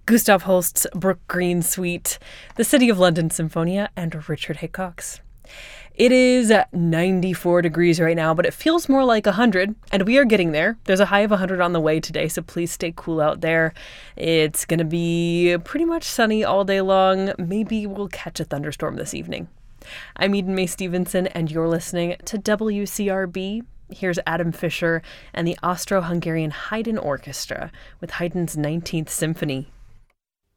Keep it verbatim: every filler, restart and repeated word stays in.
Gustav Holst's Brook Green Suite, the City of London Symphonia, and Richard Hickox. It is ninety-four degrees right now, but it feels more like one hundred, and we are getting there. There's a high of one hundred on the way today, so please stay cool out there. It's going to be pretty much sunny all day long. Maybe we'll catch a thunderstorm this evening. I'm Eden May Stevenson, and you're listening to W C R B. Here's Adam Fischer and the Austro-Hungarian Haydn Orchestra with Haydn's nineteenth Symphony.